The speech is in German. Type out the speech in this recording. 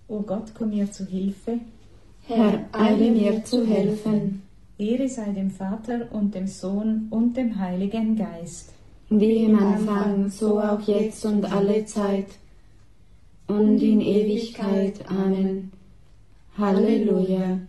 O Gott, komm mir zu Hilfe. Herr, eile mir zu helfen. Ehre sei dem Vater und dem Sohn und dem Heiligen Geist. Wie im Anfang, so auch jetzt und alle Zeit und in Ewigkeit. Amen. Halleluja.